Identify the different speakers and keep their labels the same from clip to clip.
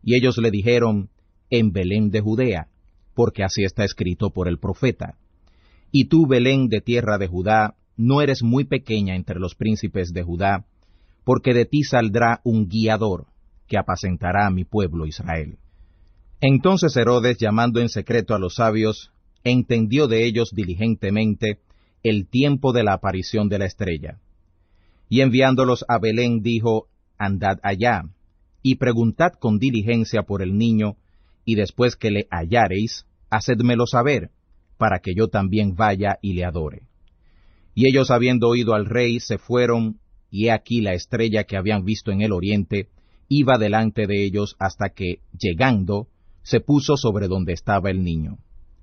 Speaker 1: Y ellos le dijeron, en Belén de Judea, porque así está escrito por el profeta. Y tú, Belén de tierra de Judá, no eres muy pequeña entre los príncipes de Judá, porque de ti saldrá un guiador, que apacentará a mi pueblo Israel. Entonces Herodes, llamando en secreto a los sabios, entendió de ellos diligentemente el tiempo de la aparición de la estrella. Y enviándolos a Belén dijo, andad allá, y preguntad con diligencia por el niño, y después que le hallareis, hacedmelo saber, para que yo también vaya y le adore. Y ellos, habiendo oído al rey, se fueron, y he aquí la estrella que habían visto en el oriente, iba delante de ellos hasta que, llegando, se puso sobre donde estaba el niño.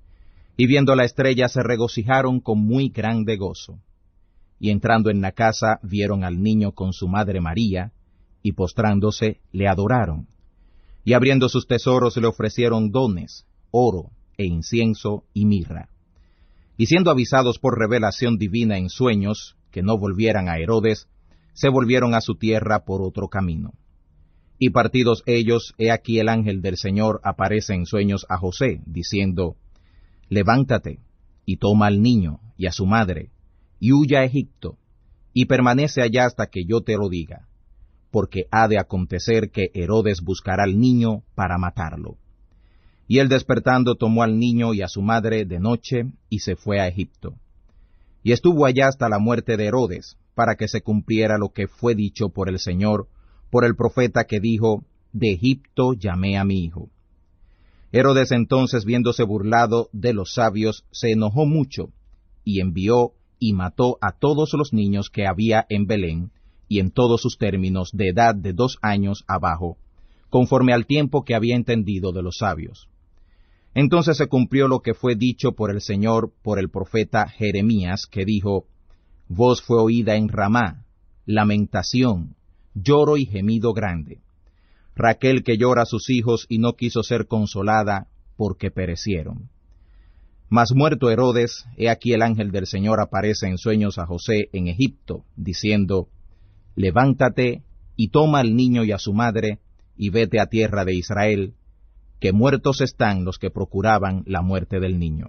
Speaker 1: Y viendo la estrella se regocijaron con muy grande gozo. Y entrando en la casa vieron al niño con su madre María, y postrándose le adoraron. Y abriendo sus tesoros le ofrecieron dones, oro, e incienso y mirra. Y siendo avisados por revelación divina en sueños, que no volvieran a Herodes, se volvieron a su tierra por otro camino. Y partidos ellos, he aquí el ángel del Señor aparece en sueños a José, diciendo, levántate, y toma al niño y a su madre, y huye a Egipto, y permanece allá hasta que yo te lo diga, porque ha de acontecer que Herodes buscará al niño para matarlo. Y él despertando tomó al niño y a su madre de noche, y se fue a Egipto. Y estuvo allá hasta la muerte de Herodes, para que se cumpliera lo que fue dicho por el Señor, por el profeta que dijo, de Egipto llamé a mi hijo. Herodes entonces, viéndose burlado de los sabios, se enojó mucho, y envió y mató a todos los niños que había en Belén, y en todos sus términos de edad de 2 años abajo, conforme al tiempo que había entendido de los sabios. Entonces se cumplió lo que fue dicho por el Señor por el profeta Jeremías, que dijo, voz fue oída en Ramá, lamentación, lloro y gemido grande. Raquel que llora a sus hijos y no quiso ser consolada, porque perecieron. Mas muerto Herodes, he aquí el ángel del Señor aparece en sueños a José en Egipto, diciendo, levántate y toma al niño y a su madre, y vete a tierra de Israel, que muertos están los que procuraban la muerte del niño.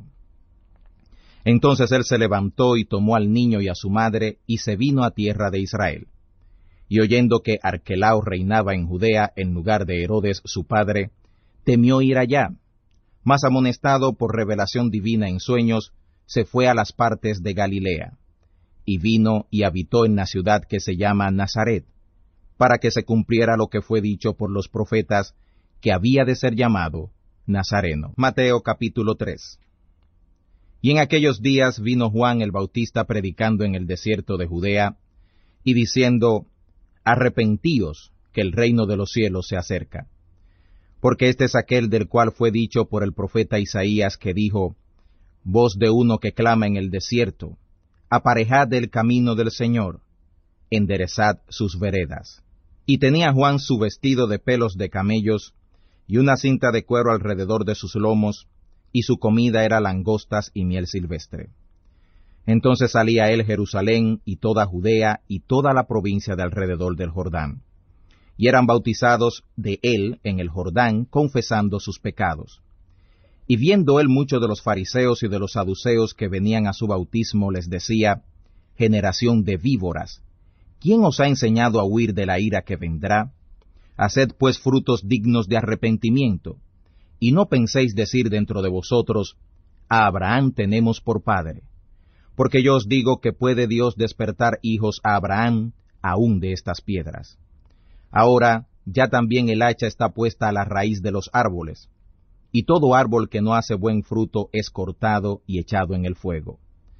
Speaker 1: Entonces él se levantó y tomó al niño y a su madre, y se vino a tierra de Israel. Y oyendo que Arquelao reinaba en Judea en lugar de Herodes su padre, temió ir allá, mas amonestado por revelación divina en sueños, se fue a las partes de Galilea, y vino y habitó en la ciudad que se llama Nazaret, para que se cumpliera lo que fue dicho por los profetas, que había de ser llamado Nazareno. Mateo capítulo 3. Y en aquellos días vino Juan el Bautista predicando en el desierto de Judea, y diciendo, arrepentíos, que el reino de los cielos se acerca. Porque este es aquel del cual fue dicho por el profeta Isaías, que dijo, voz de uno que clama en el desierto, aparejad el camino del Señor, enderezad sus veredas. Y tenía Juan su vestido de pelos de camellos, y una cinta de cuero alrededor de sus lomos, y su comida era langostas y miel silvestre. Entonces salía él Jerusalén y toda Judea y toda la provincia de alrededor del Jordán, y eran bautizados de él en el Jordán, confesando sus pecados. Y viendo él muchos de los fariseos y de los saduceos que venían a su bautismo, les decía, generación de víboras, ¿quién os ha enseñado a huir de la ira que vendrá? Haced pues frutos dignos de arrepentimiento, y no penséis decir dentro de vosotros, a Abraham tenemos por padre. Porque yo os digo que puede Dios despertar hijos a Abraham aún de estas piedras. Ahora ya también el hacha está puesta a la raíz de los árboles, y todo árbol que no hace buen fruto es cortado y echado en el fuego.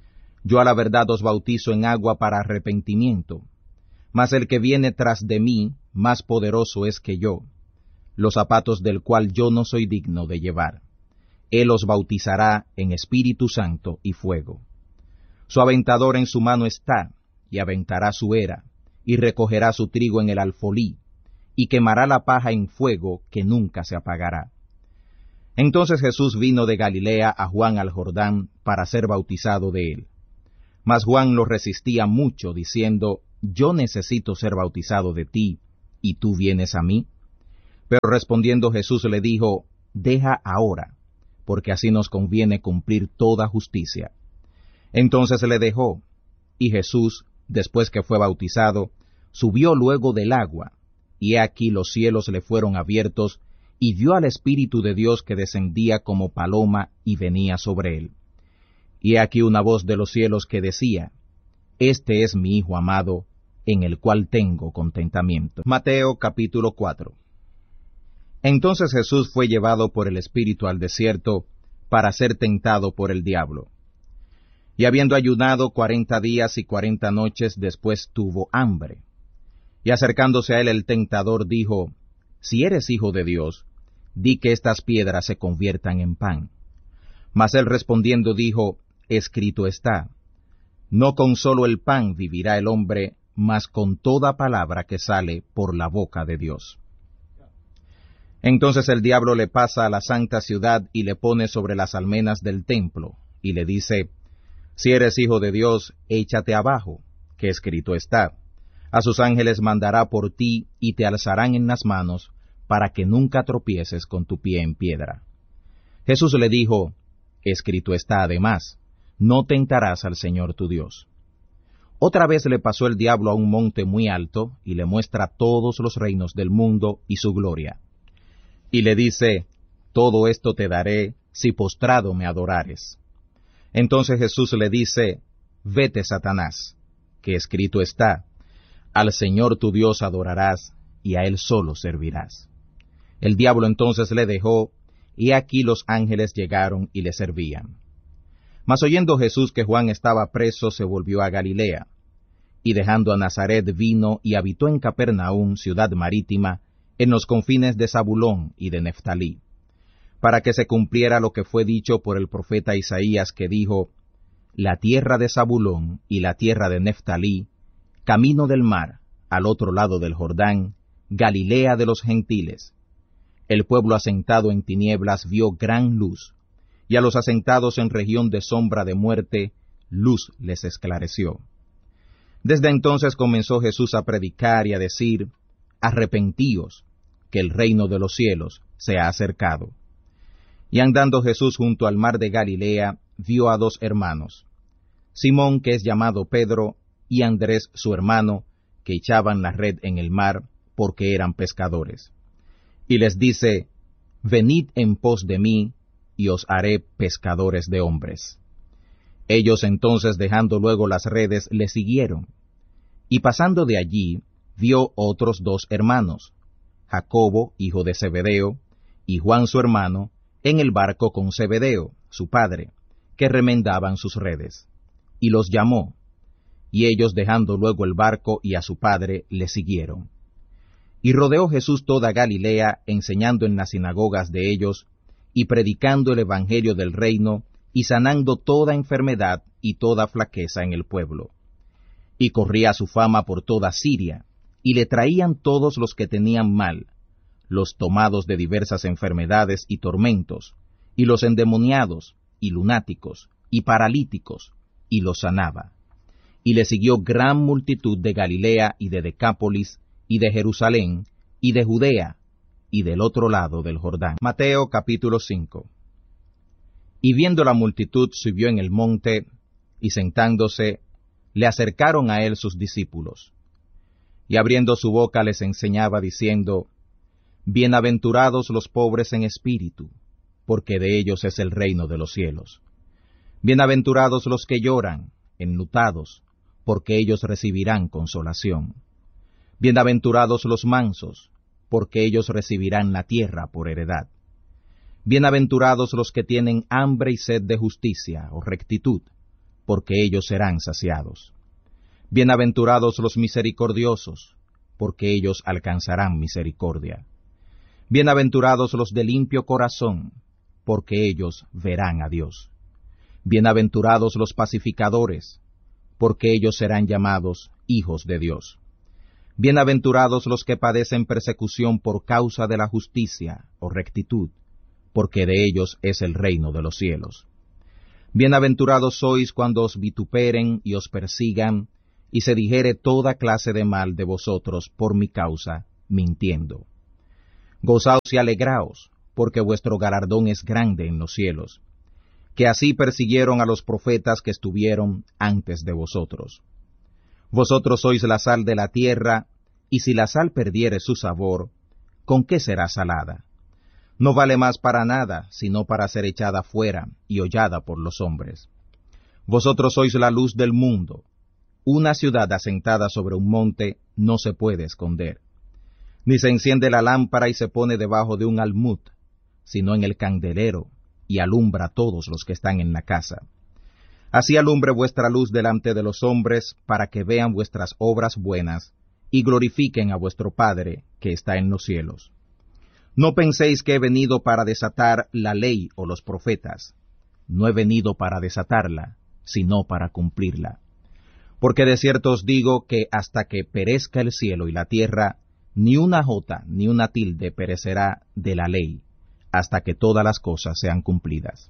Speaker 1: Yo a la verdad os bautizo en agua para arrepentimiento, mas el que viene tras de mí, más poderoso es que yo, los zapatos del cual yo no soy digno de llevar. Él os bautizará en Espíritu Santo y fuego. Su aventador en su mano está, y aventará su era, y recogerá su trigo en el alfolí, y quemará la paja en fuego que nunca se apagará. Entonces Jesús vino de Galilea a Juan al Jordán para ser bautizado de él. Mas Juan lo resistía mucho, diciendo, yo necesito ser bautizado de ti, ¿y tú vienes a mí? Pero respondiendo Jesús le dijo, deja ahora, porque así nos conviene cumplir toda justicia. Entonces le dejó, y Jesús, después que fue bautizado, subió luego del agua, y he aquí los cielos le fueron abiertos, y vio al Espíritu de Dios que descendía como paloma y venía sobre él. Y he aquí una voz de los cielos que decía, Este es mi Hijo amado, en el cual tengo contentamiento. Mateo capítulo 4. Entonces Jesús fue llevado por el Espíritu al desierto para ser tentado por el diablo. Y habiendo ayunado 40 días y 40 noches, después tuvo hambre. Y acercándose a él el tentador dijo, Si eres Hijo de Dios, di que estas piedras se conviertan en pan. Mas él respondiendo dijo, Escrito está, no con solo el pan vivirá el hombre, mas con toda palabra que sale por la boca de Dios. Entonces el diablo le pasa a la santa ciudad y le pone sobre las almenas del templo, y le dice, Si eres Hijo de Dios, échate abajo, que escrito está, a sus ángeles mandará por ti y te alzarán en las manos, para que nunca tropieces con tu pie en piedra. Jesús le dijo, Escrito está además, no tentarás al Señor tu Dios. Otra vez le pasó el diablo a un monte muy alto, y le muestra todos los reinos del mundo y su gloria. Y le dice, Todo esto te daré, si postrado me adorares. Entonces Jesús le dice, Vete, Satanás, que escrito está, Al Señor tu Dios adorarás, y a Él solo servirás. El diablo entonces le dejó, y aquí los ángeles llegaron y le servían. Mas oyendo Jesús que Juan estaba preso, se volvió a Galilea, y dejando a Nazaret vino y habitó en Capernaum, ciudad marítima, en los confines de Zabulón y de Neftalí, para que se cumpliera lo que fue dicho por el profeta Isaías, que dijo, La tierra de Zabulón y la tierra de Neftalí, camino del mar, al otro lado del Jordán, Galilea de los gentiles. El pueblo asentado en tinieblas vio gran luz, y a los asentados en región de sombra de muerte, luz les esclareció. Desde entonces comenzó Jesús a predicar y a decir, Arrepentíos, que el reino de los cielos se ha acercado. Y andando Jesús junto al mar de Galilea, vio a dos hermanos, Simón, que es llamado Pedro, y Andrés su hermano, que echaban la red en el mar, porque eran pescadores. Y les dice, Venid en pos de mí, y os haré pescadores de hombres. Ellos entonces, dejando luego las redes, le siguieron. Y pasando de allí, vio otros dos hermanos, Jacobo, hijo de Zebedeo, y Juan su hermano, en el barco con Zebedeo, su padre, que remendaban sus redes. Y los llamó, y ellos, dejando luego el barco y a su padre, le siguieron. Y rodeó Jesús toda Galilea, enseñando en las sinagogas de ellos, y predicando el evangelio del reino, y sanando toda enfermedad y toda flaqueza en el pueblo. Y corría su fama por toda Siria, y le traían todos los que tenían mal, los tomados de diversas enfermedades y tormentos, y los endemoniados, y lunáticos, y paralíticos, y los sanaba. Y le siguió gran multitud de Galilea y de Decápolis, y de Jerusalén, y de Judea, y del otro lado del Jordán. Mateo capítulo 5. Y viendo la multitud, subió en el monte, y sentándose, le acercaron a él sus discípulos. Y abriendo su boca les enseñaba, diciendo, Bienaventurados los pobres en espíritu, porque de ellos es el reino de los cielos. Bienaventurados los que lloran, enlutados, porque ellos recibirán consolación. Bienaventurados los mansos, porque ellos recibirán la tierra por heredad. Bienaventurados los que tienen hambre y sed de justicia o rectitud, porque ellos serán saciados. Bienaventurados los misericordiosos, porque ellos alcanzarán misericordia. Bienaventurados los de limpio corazón, porque ellos verán a Dios. Bienaventurados los pacificadores, porque ellos serán llamados hijos de Dios. Bienaventurados los que padecen persecución por causa de la justicia o rectitud, porque de ellos es el reino de los cielos. Bienaventurados sois cuando os vituperen y os persigan, y se dijere toda clase de mal de vosotros por mi causa, mintiendo. Gozaos y alegraos, porque vuestro galardón es grande en los cielos, que así persiguieron a los profetas que estuvieron antes de vosotros. Vosotros sois la sal de la tierra, y si la sal perdiere su sabor, ¿con qué será salada? No vale más para nada, sino para ser echada fuera y hollada por los hombres. Vosotros sois la luz del mundo. Una ciudad asentada sobre un monte no se puede esconder. Ni se enciende la lámpara y se pone debajo de un almud, sino en el candelero, y alumbra a todos los que están en la casa. Así alumbre vuestra luz delante de los hombres, para que vean vuestras obras buenas, y glorifiquen a vuestro Padre que está en los cielos. No penséis que he venido para desatar la ley o los profetas. No he venido para desatarla, sino para cumplirla. Porque de cierto os digo que hasta que perezca el cielo y la tierra, ni una jota ni una tilde perecerá de la ley, hasta que todas las cosas sean cumplidas.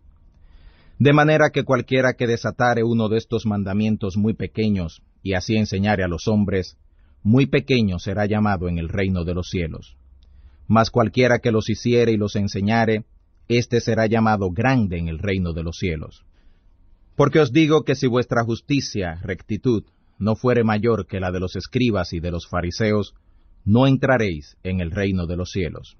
Speaker 1: De manera que cualquiera que desatare uno de estos mandamientos muy pequeños, y así enseñare a los hombres, muy pequeño será llamado en el reino de los cielos. Mas cualquiera que los hiciere y los enseñare, éste será llamado grande en el reino de los cielos. Porque os digo que si vuestra justicia, rectitud, no fuere mayor que la de los escribas y de los fariseos, no entraréis en el reino de los cielos.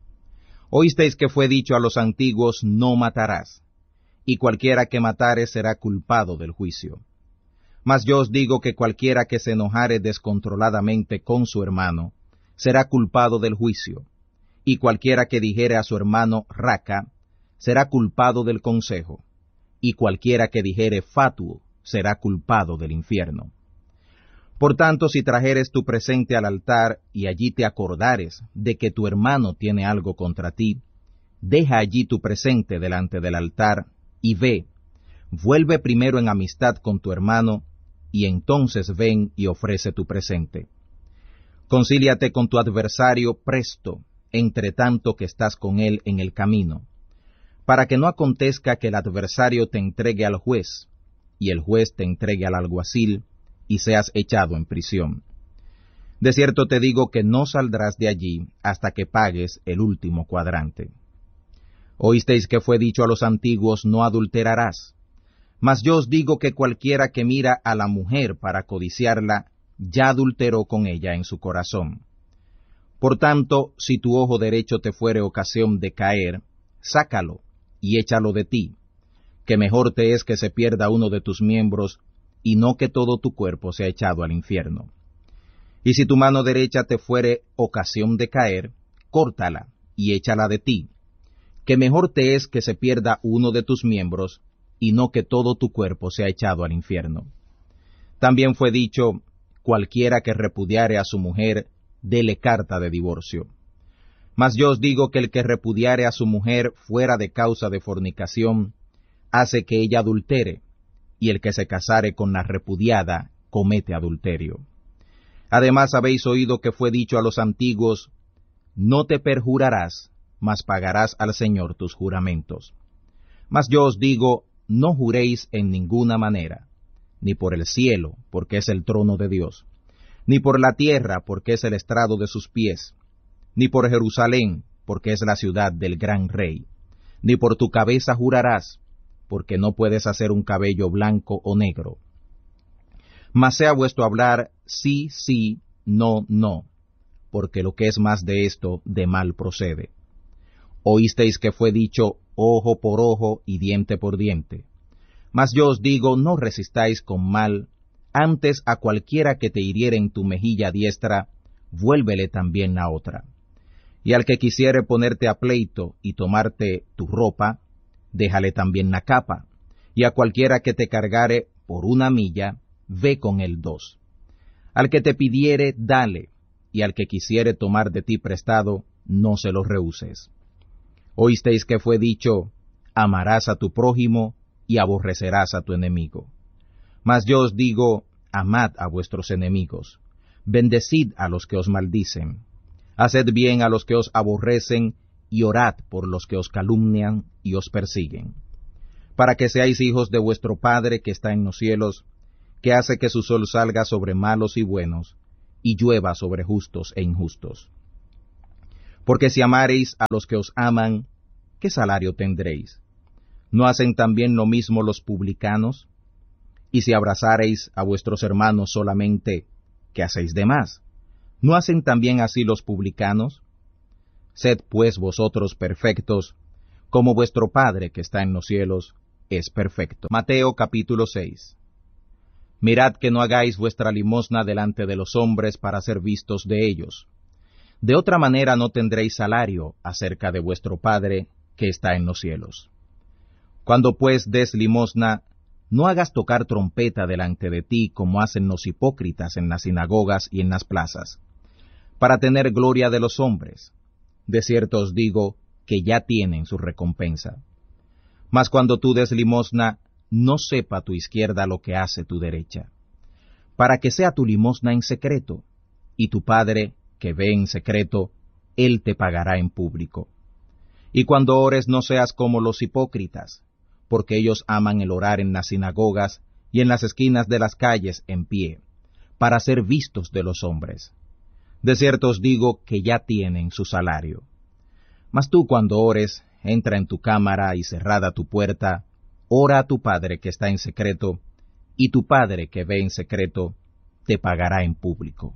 Speaker 1: Oísteis que fue dicho a los antiguos, no matarás, y cualquiera que matare será culpado del juicio. Mas yo os digo que cualquiera que se enojare descontroladamente con su hermano, será culpado del juicio, y cualquiera que dijere a su hermano raca, será culpado del consejo, y cualquiera que dijere fatuo, será culpado del infierno. Por tanto, si trajeres tu presente al altar, y allí te acordares de que tu hermano tiene algo contra ti, deja allí tu presente delante del altar, y ve, vuelve primero en amistad con tu hermano, y entonces ven y ofrece tu presente. Concíliate con tu adversario presto, entre tanto que estás con él en el camino, para que no acontezca que el adversario te entregue al juez, y el juez te entregue al alguacil, y seas echado en prisión. De cierto te digo que no saldrás de allí hasta que pagues el último cuadrante. Oísteis que fue dicho a los antiguos, no adulterarás. Mas yo os digo que cualquiera que mira a la mujer para codiciarla, ya adulteró con ella en su corazón. Por tanto, si tu ojo derecho te fuere ocasión de caer, sácalo y échalo de ti, que mejor te es que se pierda uno de tus miembros, y no que todo tu cuerpo sea echado al infierno. Y si tu mano derecha te fuere ocasión de caer, córtala y échala de ti, que mejor te es que se pierda uno de tus miembros, y no que todo tu cuerpo sea echado al infierno. También fue dicho, cualquiera que repudiare a su mujer, dele carta de divorcio. Mas yo os digo que el que repudiare a su mujer fuera de causa de fornicación, hace que ella adultere, y el que se casare con la repudiada comete adulterio. Además habéis oído que fue dicho a los antiguos, no te perjurarás, mas pagarás al Señor tus juramentos. Mas yo os digo, no juréis en ninguna manera, ni por el cielo, porque es el trono de Dios, ni por la tierra, porque es el estrado de sus pies, ni por Jerusalén, porque es la ciudad del gran rey, ni por tu cabeza jurarás, porque no puedes hacer un cabello blanco o negro. Mas sea vuestro hablar sí, sí, no, no, porque lo que es más de esto, de mal procede. Oísteis que fue dicho ojo por ojo y diente por diente. Mas yo os digo, no resistáis con mal, antes a cualquiera que te hiriere en tu mejilla diestra, vuélvele también la otra. Y al que quisiere ponerte a pleito y tomarte tu ropa, déjale también la capa, y a cualquiera que te cargare por 1 milla, ve con él 2. Al que te pidiere, dale, y al que quisiere tomar de ti prestado, no se lo rehuses. Oísteis que fue dicho, amarás a tu prójimo y aborrecerás a tu enemigo. Mas yo os digo, amad a vuestros enemigos, bendecid a los que os maldicen, haced bien a los que os aborrecen, y orad por los que os calumnian y os persiguen, para que seáis hijos de vuestro Padre que está en los cielos, que hace que su sol salga sobre malos y buenos, y llueva sobre justos e injustos. Porque si amareis a los que os aman, ¿qué salario tendréis? ¿No hacen también lo mismo los publicanos? Y si abrazareis a vuestros hermanos solamente, ¿qué hacéis de más? ¿No hacen también así los publicanos? Sed pues vosotros perfectos, como vuestro Padre que está en los cielos es perfecto. Mateo capítulo 6. Mirad que no hagáis vuestra limosna delante de los hombres para ser vistos de ellos. De otra manera no tendréis salario acerca de vuestro Padre que está en los cielos. Cuando pues des limosna, no hagas tocar trompeta delante de ti como hacen los hipócritas en las sinagogas y en las plazas, para tener gloria de los hombres. De cierto os digo que ya tienen su recompensa. Mas cuando tú des limosna, no sepa tu izquierda lo que hace tu derecha, para que sea tu limosna en secreto, y tu Padre, que ve en secreto, Él te pagará en público. Y cuando ores no seas como los hipócritas, porque ellos aman el orar en las sinagogas y en las esquinas de las calles en pie, para ser vistos de los hombres. De cierto os digo que ya tienen su salario. Mas tú cuando ores, entra en tu cámara y cerrada tu puerta, ora a tu Padre que está en secreto, y tu Padre que ve en secreto, te pagará en público.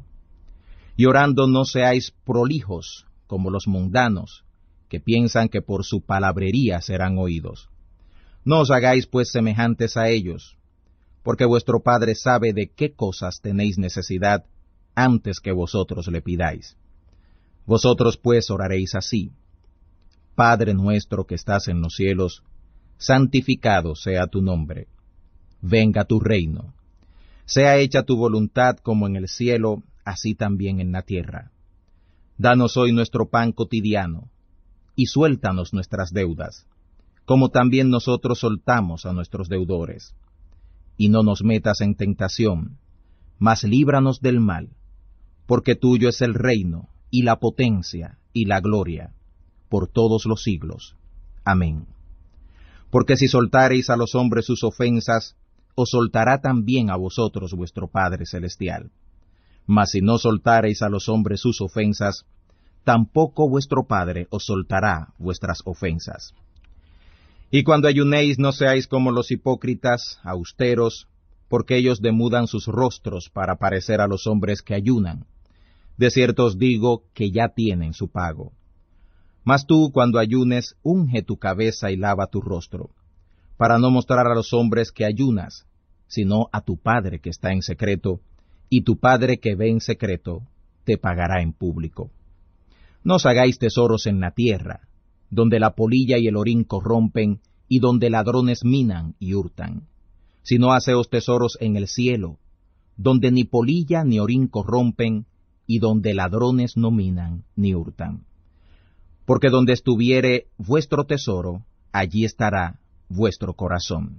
Speaker 1: Y orando no seáis prolijos, como los mundanos, que piensan que por su palabrería serán oídos. No os hagáis pues semejantes a ellos, porque vuestro Padre sabe de qué cosas tenéis necesidad antes que vosotros le pidáis. Vosotros pues oraréis así: Padre nuestro que estás en los cielos, santificado sea tu nombre. Venga tu reino. Sea hecha tu voluntad como en el cielo, así también en la tierra. Danos hoy nuestro pan cotidiano, y suéltanos nuestras deudas, como también nosotros soltamos a nuestros deudores. Y no nos metas en tentación, mas líbranos del mal, porque tuyo es el reino, y la potencia, y la gloria, por todos los siglos. Amén. Porque si soltareis a los hombres sus ofensas, os soltará también a vosotros vuestro Padre celestial. Mas si no soltareis a los hombres sus ofensas, tampoco vuestro Padre os soltará vuestras ofensas. Y cuando ayunéis no seáis como los hipócritas, austeros, porque ellos demudan sus rostros para parecer a los hombres que ayunan. De cierto os digo que ya tienen su pago. Mas tú, cuando ayunes, unge tu cabeza y lava tu rostro, para no mostrar a los hombres que ayunas, sino a tu Padre que está en secreto, y tu Padre que ve en secreto, te pagará en público. No os hagáis tesoros en la tierra, donde la polilla y el orín corrompen, y donde ladrones minan y hurtan, sino haceos tesoros en el cielo, donde ni polilla ni orín corrompen, y donde ladrones no minan ni hurtan. Porque donde estuviere vuestro tesoro, allí estará vuestro corazón.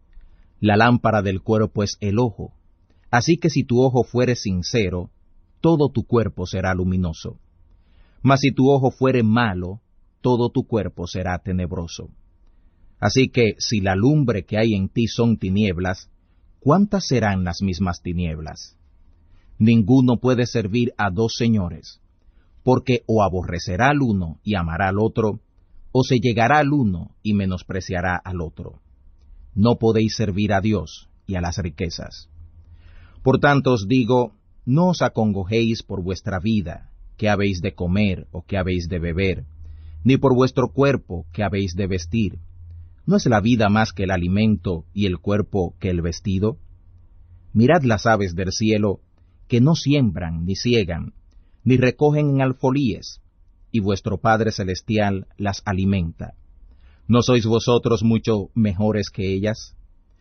Speaker 1: La lámpara del cuerpo es el ojo, así que si tu ojo fuere sincero, todo tu cuerpo será luminoso. Mas si tu ojo fuere malo, todo tu cuerpo será tenebroso. Así que si la lumbre que hay en ti son tinieblas, ¿cuántas serán las mismas tinieblas? Ninguno puede servir a dos señores, porque o aborrecerá al uno y amará al otro, o se llegará al uno y menospreciará al otro. No podéis servir a Dios y a las riquezas. Por tanto os digo, no os acongojéis por vuestra vida, qué habéis de comer o qué habéis de beber, ni por vuestro cuerpo, qué habéis de vestir. ¿No es la vida más que el alimento y el cuerpo que el vestido? Mirad las aves del cielo, que no siembran ni siegan, ni recogen en alfolíes, y vuestro Padre celestial las alimenta. ¿No sois vosotros mucho mejores que ellas?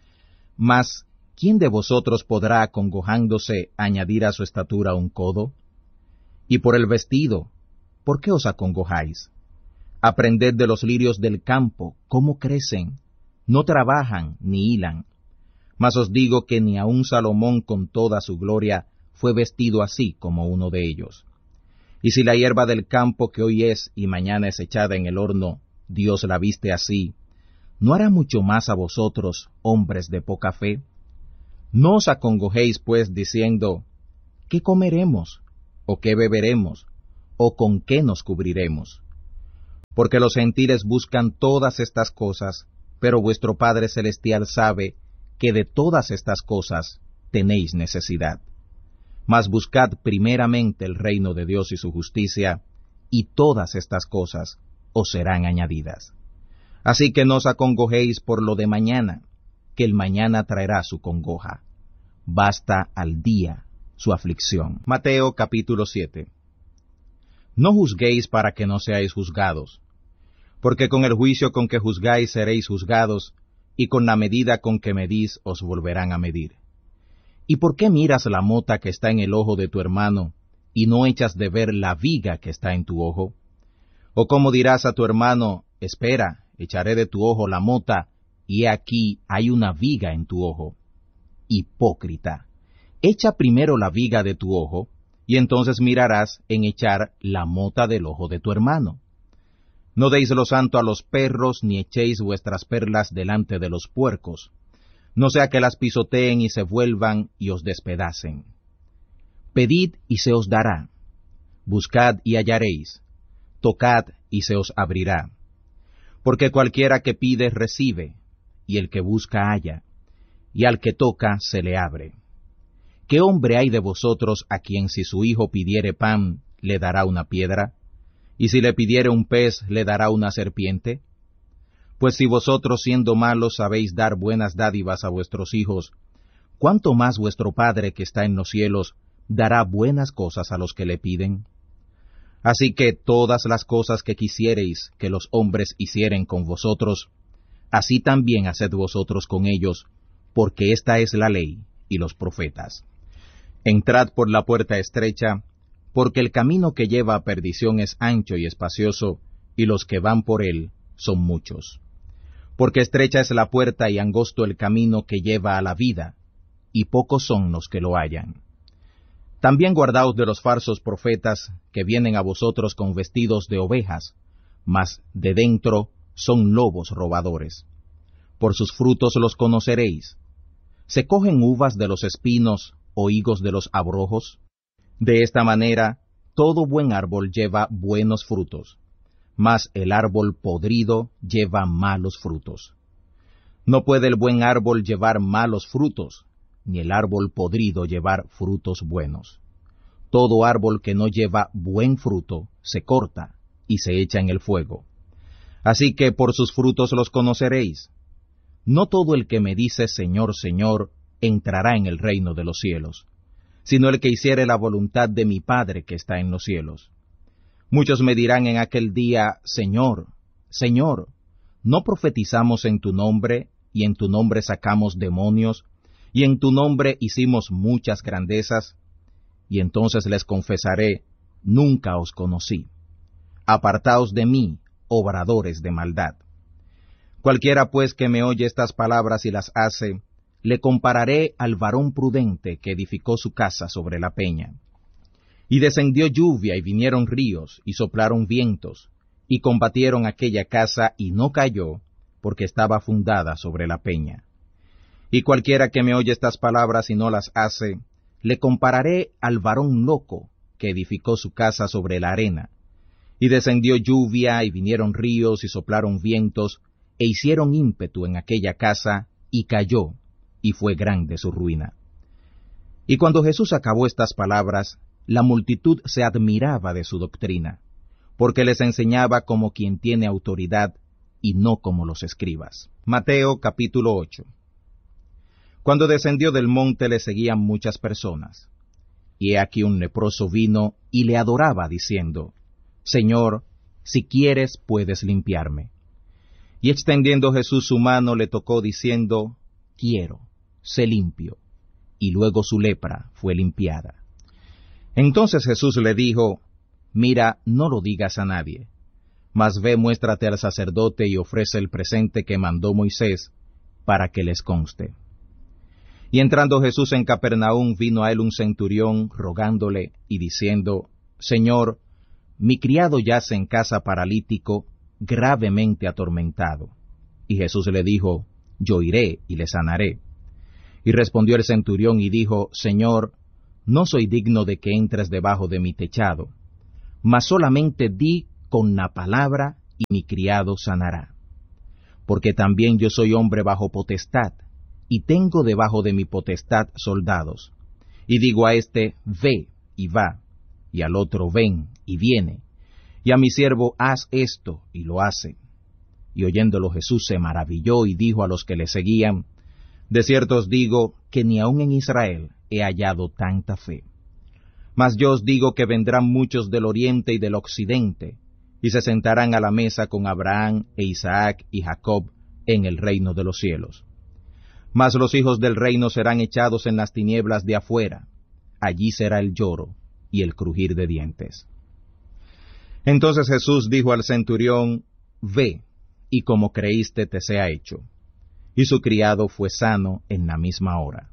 Speaker 1: Mas, ¿quién de vosotros podrá, acongojándose, añadir a su estatura un codo? Y por el vestido, ¿por qué os acongojáis? Aprended de los lirios del campo, cómo crecen, no trabajan ni hilan. Mas os digo que ni aun Salomón con toda su gloria fue vestido así como uno de ellos. Y si la hierba del campo que hoy es y mañana es echada en el horno, Dios la viste así, ¿no hará mucho más a vosotros, hombres de poca fe? No os acongojéis pues diciendo, ¿qué comeremos? ¿O qué beberemos? ¿O con qué nos cubriremos? Porque los gentiles buscan todas estas cosas, pero vuestro Padre Celestial sabe que de todas estas cosas tenéis necesidad. Mas buscad primeramente el reino de Dios y su justicia, y todas estas cosas os serán añadidas. Así que no os acongojéis por lo de mañana, que el mañana traerá su congoja. Basta al día su aflicción. Mateo capítulo 7. No juzguéis para que no seáis juzgados, porque con el juicio con que juzgáis seréis juzgados, y con la medida con que medís os volverán a medir. ¿Y por qué miras la mota que está en el ojo de tu hermano, y no echas de ver la viga que está en tu ojo? ¿O cómo dirás a tu hermano, espera, echaré de tu ojo la mota, y he aquí hay una viga en tu ojo? Hipócrita, echa primero la viga de tu ojo, y entonces mirarás en echar la mota del ojo de tu hermano. No deis lo santo a los perros, ni echéis vuestras perlas delante de los puercos, no sea que las pisoteen y se vuelvan y os despedacen. Pedid y se os dará, buscad y hallaréis, tocad y se os abrirá. Porque cualquiera que pide recibe, y el que busca halla, y al que toca se le abre. ¿Qué hombre hay de vosotros a quien si su hijo pidiere pan, le dará una piedra? ¿Y si le pidiere un pez, le dará una serpiente? Pues si vosotros siendo malos sabéis dar buenas dádivas a vuestros hijos, ¿cuánto más vuestro Padre que está en los cielos dará buenas cosas a los que le piden? Así que todas las cosas que quisiereis que los hombres hicieren con vosotros, así también haced vosotros con ellos, porque esta es la ley y los profetas. Entrad por la puerta estrecha, porque el camino que lleva a perdición es ancho y espacioso, y los que van por él son muchos. Porque estrecha es la puerta y angosto el camino que lleva a la vida, y pocos son los que lo hallan. También guardaos de los falsos profetas que vienen a vosotros con vestidos de ovejas, mas de dentro son lobos robadores. Por sus frutos los conoceréis. ¿Se cogen uvas de los espinos o higos de los abrojos? De esta manera, todo buen árbol lleva buenos frutos, mas el árbol podrido lleva malos frutos. No puede el buen árbol llevar malos frutos, ni el árbol podrido llevar frutos buenos. Todo árbol que no lleva buen fruto se corta y se echa en el fuego. Así que por sus frutos los conoceréis. No todo el que me dice Señor, Señor, entrará en el reino de los cielos, sino el que hiciere la voluntad de mi Padre que está en los cielos. Muchos me dirán en aquel día, Señor, Señor, ¿no profetizamos en tu nombre, y en tu nombre sacamos demonios, y en tu nombre hicimos muchas grandezas? Y entonces les confesaré, nunca os conocí. Apartaos de mí, obradores de maldad. Cualquiera pues que me oye estas palabras y las hace, le compararé al varón prudente que edificó su casa sobre la peña. Y descendió lluvia y vinieron ríos y soplaron vientos, y combatieron aquella casa y no cayó, porque estaba fundada sobre la peña. Y cualquiera que me oye estas palabras y no las hace, le compararé al varón loco que edificó su casa sobre la arena. Y descendió lluvia y vinieron ríos y soplaron vientos, e hicieron ímpetu en aquella casa, y cayó, y fue grande su ruina. Y cuando Jesús acabó estas palabras, la multitud se admiraba de su doctrina, porque les enseñaba como quien tiene autoridad, y no como los escribas. Mateo capítulo 8. Cuando descendió del monte le seguían muchas personas. Y he aquí un leproso vino y le adoraba, diciendo, Señor, si quieres puedes limpiarme. Y extendiendo Jesús su mano le tocó, diciendo, Quiero, sé limpio. Y luego su lepra fue limpiada. Entonces Jesús le dijo, Mira, no lo digas a nadie, mas ve, muéstrate al sacerdote y ofrece el presente que mandó Moisés, para que les conste. Y entrando Jesús en Capernaum, vino a él un centurión, rogándole y diciendo, Señor, mi criado yace en casa paralítico, gravemente atormentado. Y Jesús le dijo, Yo iré y le sanaré. Y respondió el centurión y dijo, Señor, no soy digno de que entres debajo de mi techado, mas solamente di con la palabra, y mi criado sanará. Porque también yo soy hombre bajo potestad, y tengo debajo de mi potestad soldados. Y digo a este, ve, y va, y al otro, ven, y viene, y a mi siervo, haz esto, y lo hace. Y oyéndolo Jesús se maravilló, y dijo a los que le seguían, de cierto os digo, que ni aun en Israel he hallado tanta fe. Mas yo os digo que vendrán muchos del oriente y del occidente, y se sentarán a la mesa con Abraham e Isaac y Jacob en el reino de los cielos. Mas los hijos del reino serán echados en las tinieblas de afuera, allí será el lloro y el crujir de dientes. Entonces Jesús dijo al centurión, ve, y como creíste te sea hecho. Y su criado fue sano en la misma hora.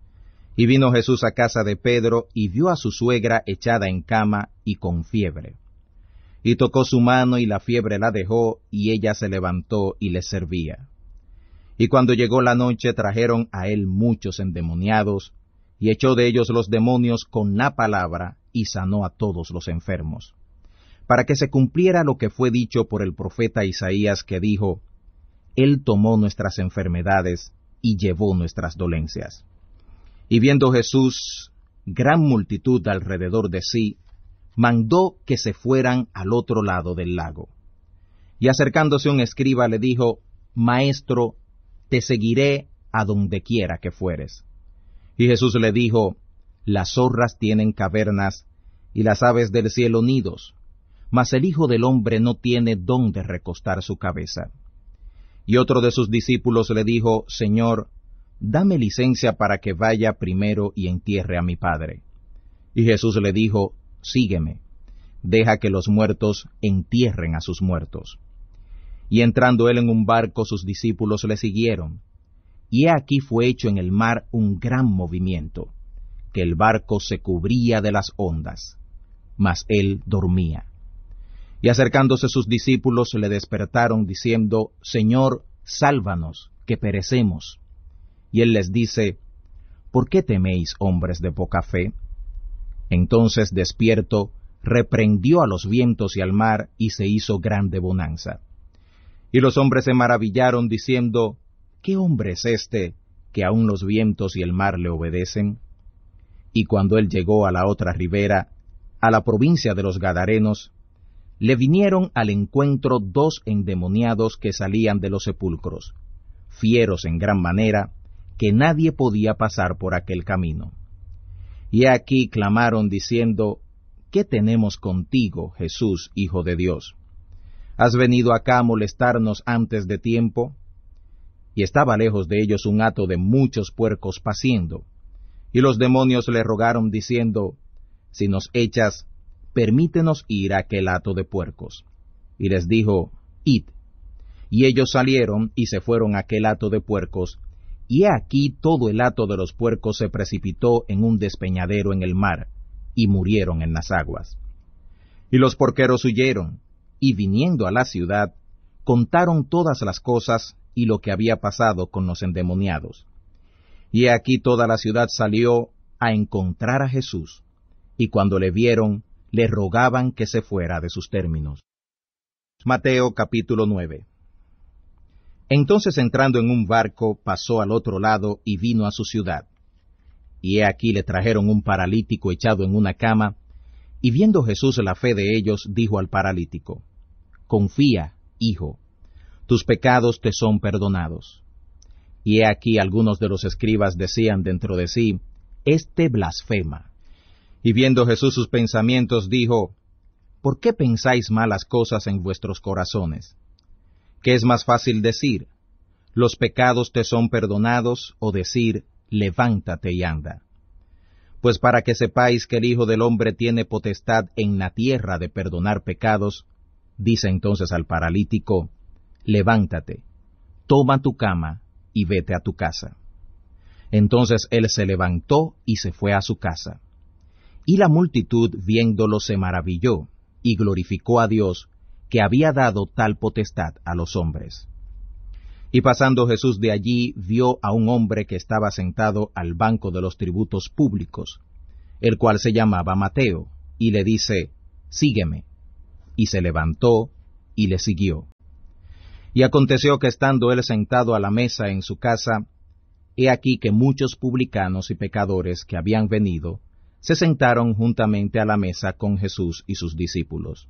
Speaker 1: Y vino Jesús a casa de Pedro, y vio a su suegra echada en cama y con fiebre. Y tocó su mano, y la fiebre la dejó, y ella se levantó y les servía. Y cuando llegó la noche trajeron a él muchos endemoniados, y echó de ellos los demonios con la palabra, y sanó a todos los enfermos, para que se cumpliera lo que fue dicho por el profeta Isaías, que dijo, Él tomó nuestras enfermedades y llevó nuestras dolencias. Y viendo Jesús gran multitud alrededor de sí, mandó que se fueran al otro lado del lago. Y acercándose un escriba le dijo, Maestro, te seguiré a donde quiera que fueres. Y Jesús le dijo, las zorras tienen cavernas, y las aves del cielo nidos, mas el Hijo del Hombre no tiene dónde recostar su cabeza. Y otro de sus discípulos le dijo, Señor, dame licencia para que vaya primero y entierre a mi padre. Y Jesús le dijo, sígueme, deja que los muertos entierren a sus muertos. Y entrando él en un barco, sus discípulos le siguieron. Y he aquí fue hecho en el mar un gran movimiento, que el barco se cubría de las ondas, mas él dormía. Y acercándose sus discípulos le despertaron, diciendo, Señor, sálvanos, que perecemos. Y él les dice, ¿por qué teméis, hombres de poca fe? Entonces, despierto, reprendió a los vientos y al mar, y se hizo grande bonanza. Y los hombres se maravillaron, diciendo, ¿qué hombre es este, que aun los vientos y el mar le obedecen? Y cuando él llegó a la otra ribera, a la provincia de los Gadarenos, le vinieron al encuentro 2 endemoniados que salían de los sepulcros, fieros en gran manera, que nadie podía pasar por aquel camino. Y aquí clamaron diciendo, ¿qué tenemos contigo, Jesús, Hijo de Dios? ¿Has venido acá a molestarnos antes de tiempo? Y estaba lejos de ellos un hato de muchos puercos paciendo. Y los demonios le rogaron diciendo, si nos echas, permítenos ir a aquel hato de puercos. Y les dijo, id. Y ellos salieron y se fueron a aquel hato de puercos, y he aquí todo el hato de los puercos se precipitó en un despeñadero en el mar, y murieron en las aguas. Y los porqueros huyeron, y viniendo a la ciudad, contaron todas las cosas y lo que había pasado con los endemoniados. Y he aquí toda la ciudad salió a encontrar a Jesús, y cuando le vieron, le rogaban que se fuera de sus términos. Mateo capítulo 9. Entonces entrando en un barco, pasó al otro lado y vino a su ciudad. Y he aquí le trajeron un paralítico echado en una cama, y viendo Jesús la fe de ellos, dijo al paralítico, confía, hijo, tus pecados te son perdonados. Y he aquí algunos de los escribas decían dentro de sí, este blasfema. Y viendo Jesús sus pensamientos, dijo, ¿por qué pensáis malas cosas en vuestros corazones? ¿Qué es más fácil decir, los pecados te son perdonados, o decir, levántate y anda? Pues para que sepáis que el Hijo del Hombre tiene potestad en la tierra de perdonar pecados, dice entonces al paralítico, levántate, toma tu cama y vete a tu casa. Entonces él se levantó y se fue a su casa. Y la multitud viéndolo se maravilló, y glorificó a Dios, que había dado tal potestad a los hombres. Y pasando Jesús de allí, vio a un hombre que estaba sentado al banco de los tributos públicos, el cual se llamaba Mateo, y le dice, sígueme. Y se levantó y le siguió. Y aconteció que estando él sentado a la mesa en su casa, he aquí que muchos publicanos y pecadores que habían venido, se sentaron juntamente a la mesa con Jesús y sus discípulos.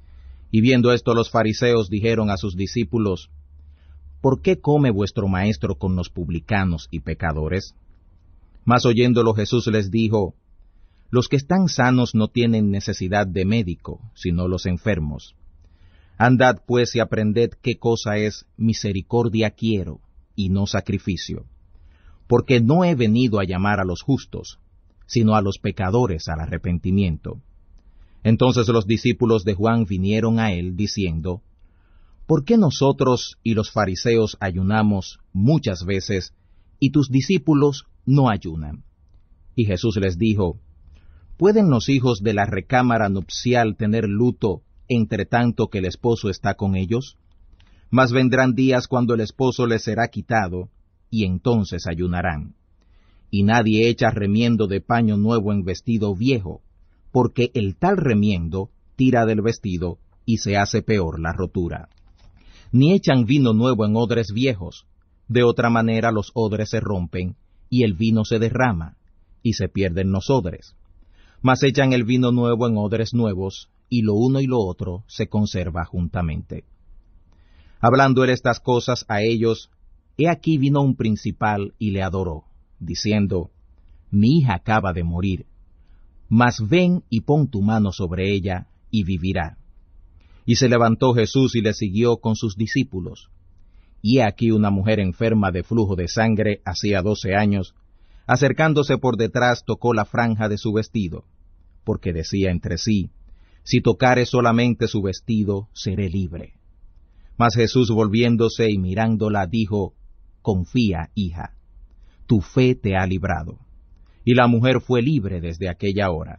Speaker 1: Y viendo esto los fariseos dijeron a sus discípulos, ¿por qué come vuestro maestro con los publicanos y pecadores? Mas oyéndolo Jesús les dijo, los que están sanos no tienen necesidad de médico, sino los enfermos. Andad pues y aprended qué cosa es misericordia quiero, y no sacrificio. Porque no he venido a llamar a los justos, sino a los pecadores al arrepentimiento. Entonces los discípulos de Juan vinieron a él, diciendo, ¿por qué nosotros y los fariseos ayunamos muchas veces, y tus discípulos no ayunan? Y Jesús les dijo, ¿pueden los hijos de la recámara nupcial tener luto, entre tanto que el esposo está con ellos? Mas vendrán días cuando el esposo les será quitado, y entonces ayunarán. Y nadie echa remiendo de paño nuevo en vestido viejo, porque el tal remiendo tira del vestido, y se hace peor la rotura. Ni echan vino nuevo en odres viejos, de otra manera los odres se rompen, y el vino se derrama, y se pierden los odres. Mas echan el vino nuevo en odres nuevos, y lo uno y lo otro se conserva juntamente. Hablando él estas cosas a ellos, he aquí vino un principal y le adoró, diciendo, mi hija acaba de morir, mas ven y pon tu mano sobre ella, y vivirá. Y se levantó Jesús y le siguió con sus discípulos. Y he aquí una mujer enferma de flujo de sangre hacía 12 años, acercándose por detrás tocó la franja de su vestido, porque decía entre sí, si tocare solamente su vestido, seré libre. Mas Jesús volviéndose y mirándola, dijo, confía, hija, tu fe te ha librado. Y la mujer fue libre desde aquella hora.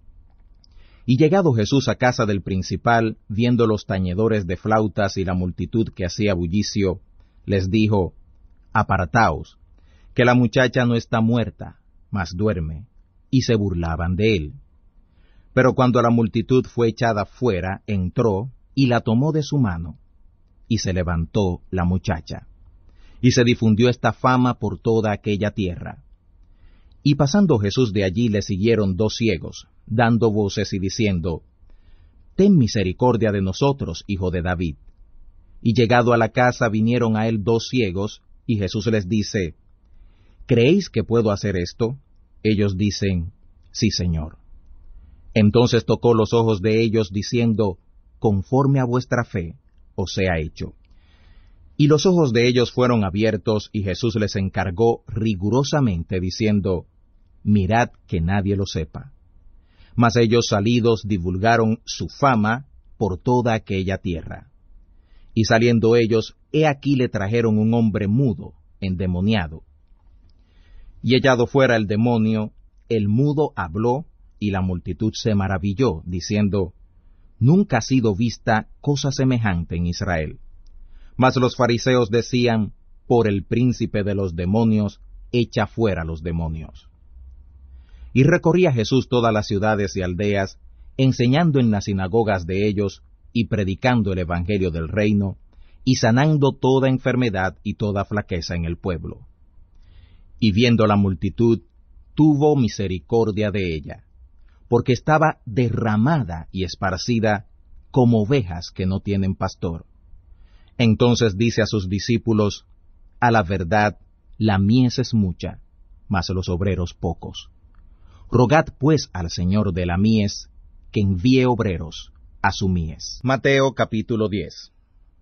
Speaker 1: Y llegado Jesús a casa del principal, viendo los tañedores de flautas y la multitud que hacía bullicio, les dijo, apartaos, que la muchacha no está muerta, mas duerme. Y se burlaban de él. Pero cuando la multitud fue echada fuera, entró y la tomó de su mano, y se levantó la muchacha. Y se difundió esta fama por toda aquella tierra. Y pasando Jesús de allí le siguieron 2 ciegos, dando voces y diciendo, ten misericordia de nosotros, hijo de David. Y llegado a la casa vinieron a él 2 ciegos, y Jesús les dice, ¿creéis que puedo hacer esto? Ellos dicen, sí, Señor. Entonces tocó los ojos de ellos, diciendo, conforme a vuestra fe os sea hecho. Y los ojos de ellos fueron abiertos, y Jesús les encargó rigurosamente, diciendo, mirad que nadie lo sepa. Mas ellos salidos divulgaron su fama por toda aquella tierra. Y saliendo ellos, he aquí le trajeron un hombre mudo, endemoniado. Y echado fuera el demonio, el mudo habló, y la multitud se maravilló, diciendo, nunca ha sido vista cosa semejante en Israel. Mas los fariseos decían, por el príncipe de los demonios, echa fuera los demonios. Y recorría Jesús todas las ciudades y aldeas, enseñando en las sinagogas de ellos, y predicando el evangelio del reino, y sanando toda enfermedad y toda flaqueza en el pueblo. Y viendo la multitud, tuvo misericordia de ella, porque estaba derramada y esparcida como ovejas que no tienen pastor. Entonces dice a sus discípulos, a la verdad, la mies es mucha, mas los obreros pocos. Rogad pues al Señor de la mies, que envíe obreros a su mies. Mateo capítulo 10.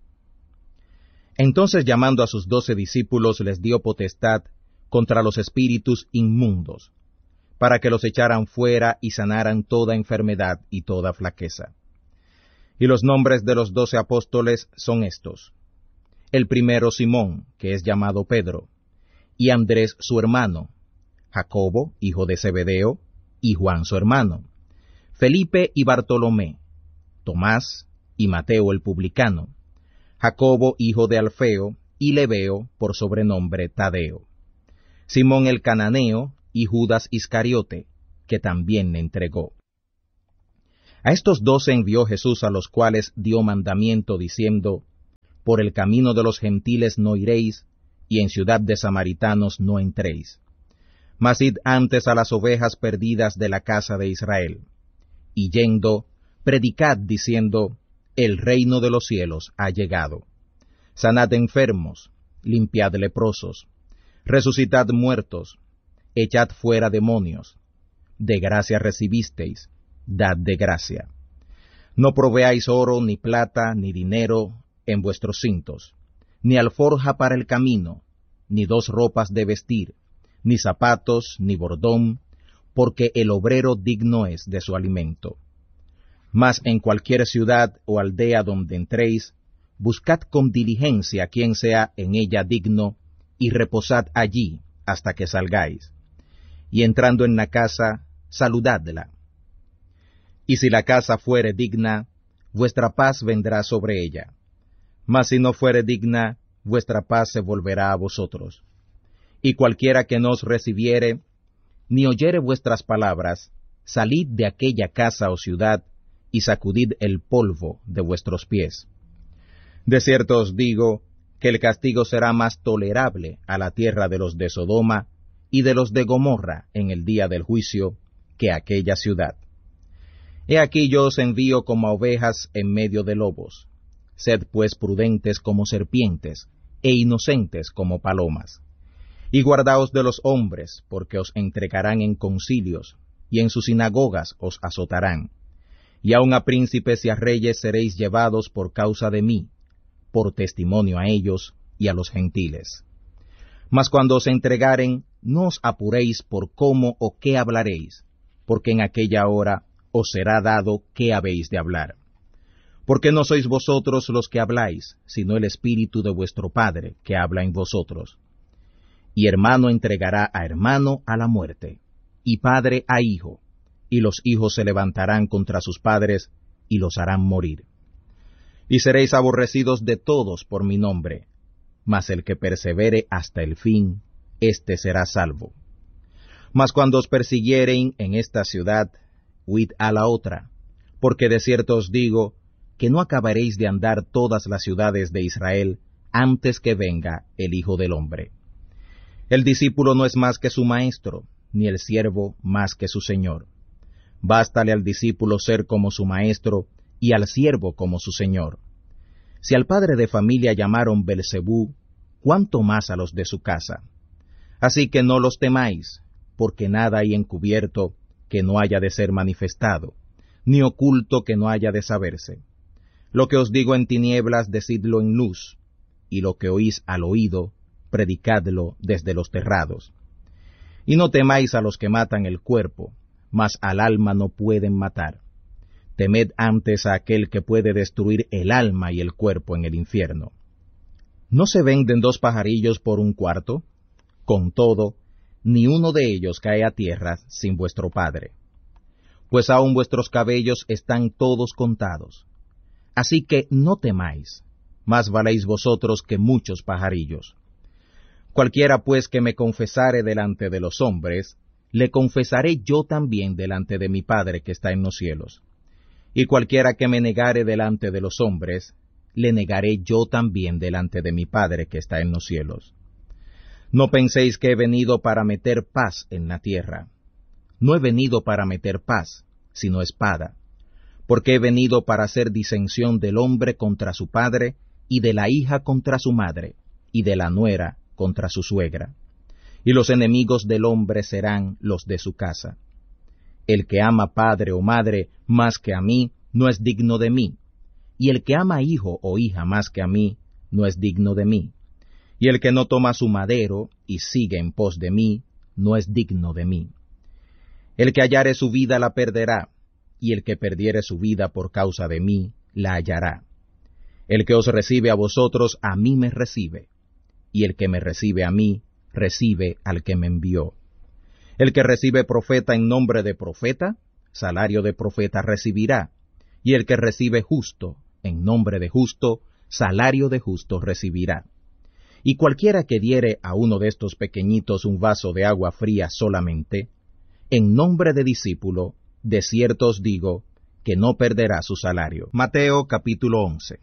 Speaker 1: Entonces llamando a sus 12 discípulos les dio potestad contra los espíritus inmundos, para que los echaran fuera y sanaran toda enfermedad y toda flaqueza. Y los nombres de los 12 apóstoles son estos: el primero Simón, que es llamado Pedro, y Andrés su hermano, Jacobo, hijo de Zebedeo, y Juan su hermano, Felipe y Bartolomé, Tomás y Mateo el publicano, Jacobo hijo de Alfeo, y Lebeo por sobrenombre Tadeo, Simón el cananeo, y Judas Iscariote, que también le entregó. A estos 12 envió Jesús, a los cuales dio mandamiento, diciendo: Por el camino de los gentiles no iréis, y en ciudad de samaritanos no entréis. Mas id antes a las ovejas perdidas de la casa de Israel. Y yendo, predicad, diciendo: El reino de los cielos ha llegado. Sanad enfermos, limpiad leprosos, resucitad muertos, echad fuera demonios. De gracia recibisteis, dad de gracia. No proveáis oro, ni plata, ni dinero en vuestros cintos, ni alforja para el camino, ni 2 ropas de vestir, ni zapatos, ni bordón, porque el obrero digno es de su alimento. Mas en cualquier ciudad o aldea donde entréis, buscad con diligencia quien sea en ella digno, y reposad allí hasta que salgáis. Y entrando en la casa, saludadla. Y si la casa fuere digna, vuestra paz vendrá sobre ella. Mas si no fuere digna, vuestra paz se volverá a vosotros. Y cualquiera que no os recibiere, ni oyere vuestras palabras, salid de aquella casa o ciudad, y sacudid el polvo de vuestros pies. De cierto os digo, que el castigo será más tolerable a la tierra de los de Sodoma y de los de Gomorra en el día del juicio, que aquella ciudad. He aquí yo os envío como a ovejas en medio de lobos. Sed pues prudentes como serpientes, e inocentes como palomas. Y guardaos de los hombres, porque os entregarán en concilios, y en sus sinagogas os azotarán. Y aun a príncipes y a reyes seréis llevados por causa de mí, por testimonio a ellos y a los gentiles. Mas cuando os entregaren, no os apuréis por cómo o qué hablaréis, porque en aquella hora os será dado qué habéis de hablar. Porque no sois vosotros los que habláis, sino el Espíritu de vuestro Padre que habla en vosotros. Y hermano entregará a hermano a la muerte, y padre a hijo, y los hijos se levantarán contra sus padres, y los harán morir. Y seréis aborrecidos de todos por mi nombre, mas el que persevere hasta el fin, éste será salvo. Mas cuando os persiguieren en esta ciudad, huid a la otra, porque de cierto os digo, que no acabaréis de andar todas las ciudades de Israel antes que venga el Hijo del Hombre. El discípulo no es más que su maestro, ni el siervo más que su señor. Bástale al discípulo ser como su maestro, y al siervo como su señor. Si al padre de familia llamaron Belzebú, ¿cuánto más a los de su casa? Así que no los temáis, porque nada hay encubierto que no haya de ser manifestado, ni oculto que no haya de saberse. Lo que os digo en tinieblas, decidlo en luz, y lo que oís al oído, predicadlo desde los terrados. Y no temáis a los que matan el cuerpo, mas al alma no pueden matar. Temed antes a aquel que puede destruir el alma y el cuerpo en el infierno. ¿No se venden 2 pajarillos por 1 cuarto? Con todo, ni uno de ellos cae a tierra sin vuestro Padre. Pues aun vuestros cabellos están todos contados. Así que no temáis, más valéis vosotros que muchos pajarillos. Cualquiera pues que me confesare delante de los hombres, le confesaré yo también delante de mi Padre que está en los cielos. Y cualquiera que me negare delante de los hombres, le negaré yo también delante de mi Padre que está en los cielos. No penséis que he venido para meter paz en la tierra. No he venido para meter paz, sino espada, porque he venido para hacer disensión del hombre contra su padre, y de la hija contra su madre, y de la nuera contra su suegra. Y los enemigos del hombre serán los de su casa. El que ama padre o madre más que a mí, no es digno de mí, y el que ama hijo o hija más que a mí, no es digno de mí. Y el que no toma su madero y sigue en pos de mí, no es digno de mí. El que hallare su vida la perderá, y el que perdiere su vida por causa de mí, la hallará. El que os recibe a vosotros, a mí me recibe, y el que me recibe a mí, recibe al que me envió. El que recibe profeta en nombre de profeta, salario de profeta recibirá, y el que recibe justo en nombre de justo, salario de justo recibirá. Y cualquiera que diere a uno de estos pequeñitos un vaso de agua fría solamente, en nombre de discípulo, de cierto os digo, que no perderá su salario. Mateo capítulo 11.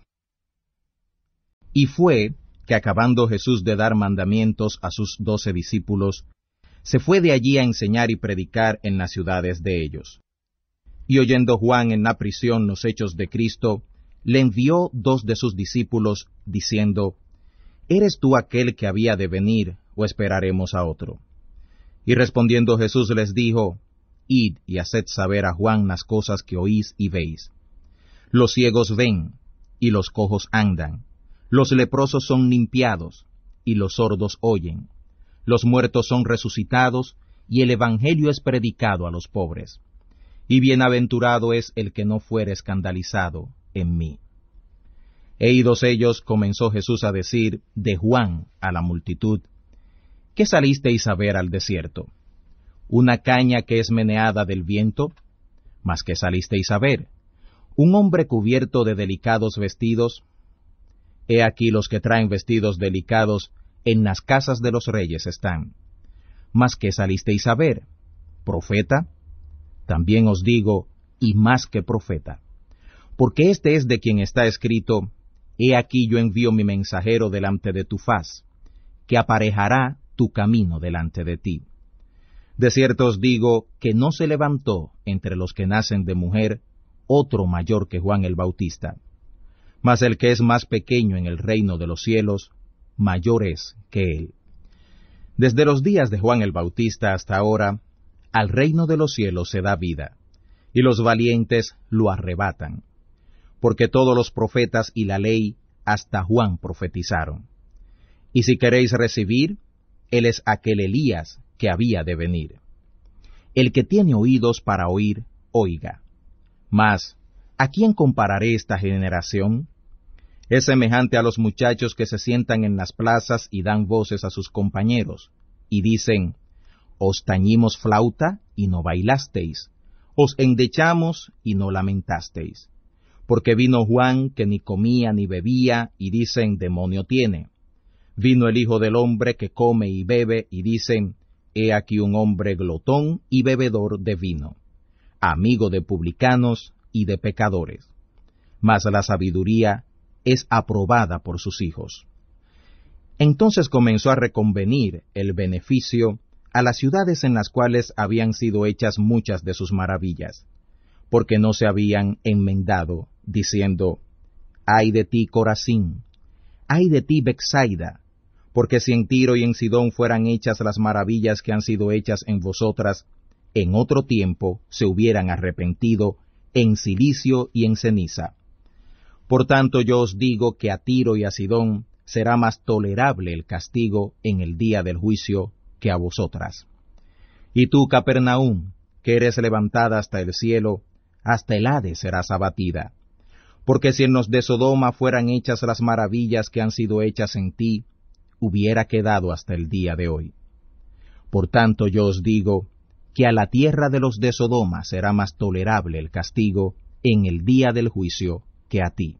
Speaker 1: Y fue que acabando Jesús de dar mandamientos a sus 12 discípulos, se fue de allí a enseñar y predicar en las ciudades de ellos. Y oyendo Juan en la prisión los hechos de Cristo, le envió 2 de sus discípulos, diciendo, ¿Eres tú aquel que había de venir, o esperaremos a otro? Y respondiendo Jesús les dijo, Id y haced saber a Juan las cosas que oís y veis. Los ciegos ven, y los cojos andan, los leprosos son limpiados, y los sordos oyen, los muertos son resucitados, y el evangelio es predicado a los pobres. Y bienaventurado es el que no fuere escandalizado en mí. E idos ellos, comenzó Jesús a decir de Juan a la multitud, ¿qué salisteis a ver al desierto? ¿Una caña que es meneada del viento? ¿Mas qué salisteis a ver? ¿Un hombre cubierto de delicados vestidos? He aquí los que traen vestidos delicados en las casas de los reyes están. ¿Mas qué salisteis a ver? ¿Profeta? También os digo, y más que profeta. Porque este es de quien está escrito, He aquí yo envío mi mensajero delante de tu faz, que aparejará tu camino delante de ti. De cierto os digo que no se levantó entre los que nacen de mujer otro mayor que Juan el Bautista. Mas el que es más pequeño en el reino de los cielos, mayor es que él. Desde los días de Juan el Bautista hasta ahora, al reino de los cielos se da vida, y los valientes lo arrebatan. Porque todos los profetas y la ley hasta Juan profetizaron. Y si queréis recibir, él es aquel Elías que había de venir. El que tiene oídos para oír, oiga. Mas, ¿a quién compararé esta generación? Es semejante a los muchachos que se sientan en las plazas y dan voces a sus compañeros, y dicen, Os tañimos flauta y no bailasteis, os endechamos y no lamentasteis. Porque vino Juan que ni comía ni bebía, y dicen, demonio tiene. Vino el Hijo del Hombre que come y bebe, y dicen, he aquí un hombre glotón y bebedor de vino, amigo de publicanos y de pecadores. Mas la sabiduría es aprobada por sus hijos. Entonces comenzó a reconvenir el beneficio a las ciudades en las cuales habían sido hechas muchas de sus maravillas, porque no se habían enmendado, diciendo, ay de ti, Corazín, ay de ti, Betsaida, porque si en Tiro y en Sidón fueran hechas las maravillas que han sido hechas en vosotras, en otro tiempo se hubieran arrepentido en cilicio y en ceniza. Por tanto yo os digo que a Tiro y a Sidón será más tolerable el castigo en el día del juicio que a vosotras. Y tú, Capernaum, que eres levantada hasta el cielo, hasta el Hades serás abatida. Porque si en los de Sodoma fueran hechas las maravillas que han sido hechas en ti, hubiera quedado hasta el día de hoy. Por tanto yo os digo, que a la tierra de los de Sodoma será más tolerable el castigo en el día del juicio que a ti.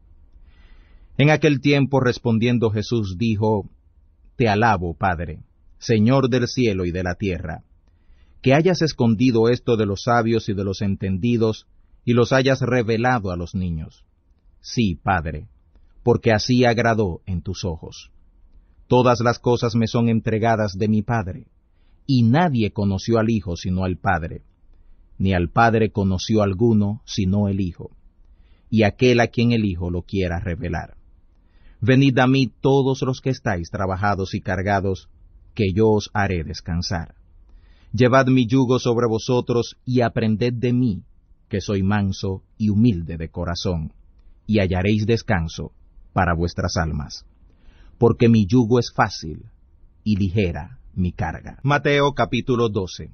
Speaker 1: En aquel tiempo respondiendo Jesús dijo, Te alabo, Padre, Señor del cielo y de la tierra, que hayas escondido esto de los sabios y de los entendidos, y los hayas revelado a los niños. Sí, Padre, porque así agradó en tus ojos. Todas las cosas me son entregadas de mi Padre, y nadie conoció al Hijo sino al Padre, ni al Padre conoció alguno sino el Hijo, y aquel a quien el Hijo lo quiera revelar. Venid a mí todos los que estáis trabajados y cargados, que yo os haré descansar. Llevad mi yugo sobre vosotros y aprended de mí, que soy manso y humilde de corazón, y hallaréis descanso para vuestras almas. Porque mi yugo es fácil y ligera mi carga. Mateo capítulo 12.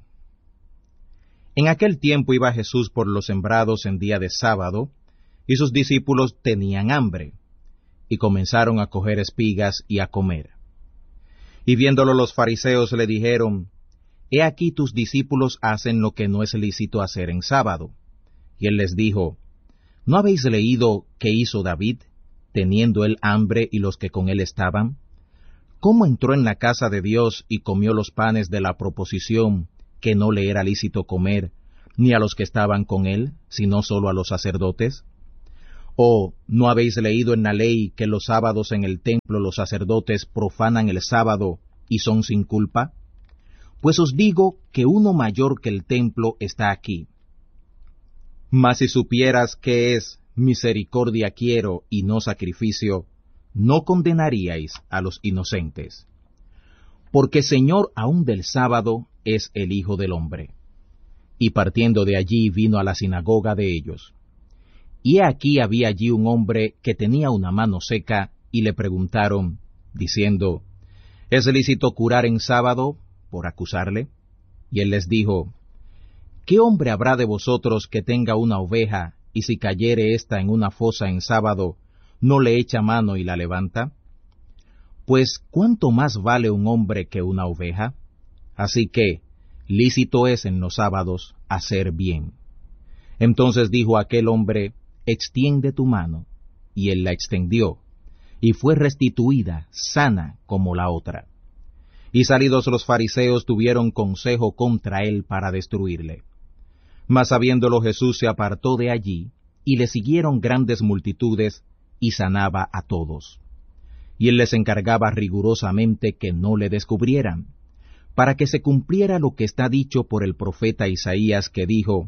Speaker 1: En aquel tiempo iba Jesús por los sembrados en día de sábado, y sus discípulos tenían hambre, y comenzaron a coger espigas y a comer. Y viéndolo los fariseos le dijeron, He aquí tus discípulos hacen lo que no es lícito hacer en sábado. Y él les dijo, ¿No habéis leído qué hizo David, teniendo él hambre y los que con él estaban? ¿Cómo entró en la casa de Dios y comió los panes de la proposición que no le era lícito comer, ni a los que estaban con él, sino solo a los sacerdotes? ¿O no habéis leído en la ley que los sábados en el templo los sacerdotes profanan el sábado y son sin culpa? Pues os digo que uno mayor que el templo está aquí. Mas si supieras qué es misericordia quiero y no sacrificio, no condenaríais a los inocentes. Porque Señor aún del sábado es el Hijo del Hombre. Y partiendo de allí vino a la sinagoga de ellos. Y he aquí había allí un hombre que tenía una mano seca, y le preguntaron, diciendo, ¿es lícito curar en sábado? Por acusarle. Y él les dijo, ¿qué hombre habrá de vosotros que tenga una oveja, y si cayere ésta en una fosa en sábado, no le echa mano y la levanta? Pues, ¿cuánto más vale un hombre que una oveja? Así que, lícito es en los sábados hacer bien. Entonces dijo aquel hombre, extiende tu mano. Y él la extendió, y fue restituida, sana como la otra. Y salidos los fariseos tuvieron consejo contra él para destruirle. Mas sabiéndolo Jesús se apartó de allí, y le siguieron grandes multitudes, y sanaba a todos. Y él les encargaba rigurosamente que no le descubrieran, para que se cumpliera lo que está dicho por el profeta Isaías, que dijo,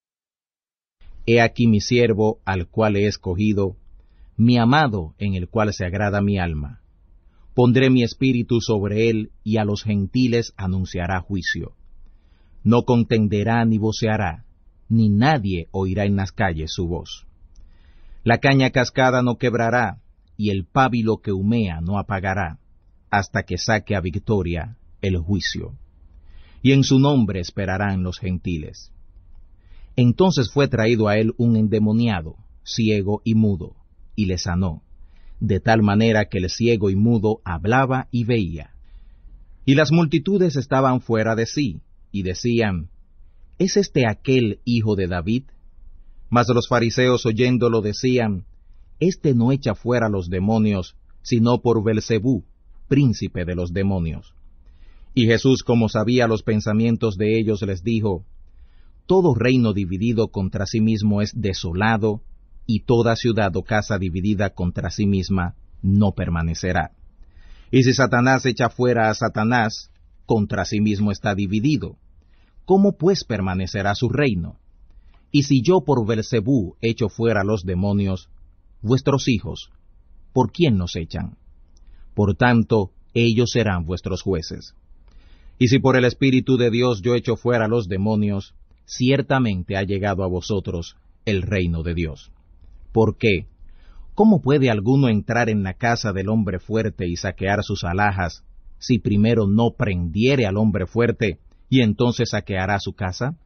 Speaker 1: He aquí mi siervo, al cual he escogido, mi amado, en el cual se agrada mi alma. Pondré mi espíritu sobre él, y a los gentiles anunciará juicio. No contenderá ni voceará, ni nadie oirá en las calles su voz. La caña cascada no quebrará, y el pábilo que humea no apagará, hasta que saque a victoria el juicio. Y en su nombre esperarán los gentiles. Entonces fue traído a él un endemoniado, ciego y mudo, y le sanó, de tal manera que el ciego y mudo hablaba y veía. Y las multitudes estaban fuera de sí, y decían, ¿es este aquel hijo de David? Mas los fariseos oyéndolo decían, Este no echa fuera los demonios, sino por Belcebú, príncipe de los demonios. Y Jesús, como sabía los pensamientos de ellos, les dijo, Todo reino dividido contra sí mismo es desolado, y toda ciudad o casa dividida contra sí misma no permanecerá. Y si Satanás echa fuera a Satanás, contra sí mismo está dividido. ¿Cómo pues permanecerá su reino? Y si yo por Belcebú echo fuera los demonios, vuestros hijos, ¿por quién nos echan? Por tanto, ellos serán vuestros jueces. Y si por el Espíritu de Dios yo echo fuera los demonios, ciertamente ha llegado a vosotros el reino de Dios. ¿Por qué? ¿Cómo puede alguno entrar en la casa del hombre fuerte y saquear sus alhajas, si primero no prendiere al hombre fuerte, y entonces saqueará su casa?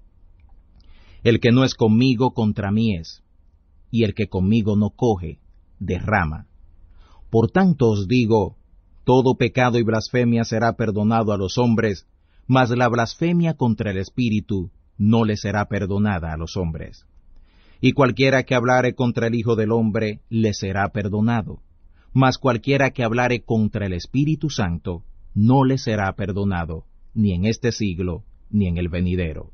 Speaker 1: El que no es conmigo, contra mí es, y el que conmigo no coge, derrama. Por tanto os digo, todo pecado y blasfemia será perdonado a los hombres, mas la blasfemia contra el Espíritu no le será perdonada a los hombres. Y cualquiera que hablare contra el Hijo del Hombre le será perdonado, mas cualquiera que hablare contra el Espíritu Santo no le será perdonado, ni en este siglo, ni en el venidero.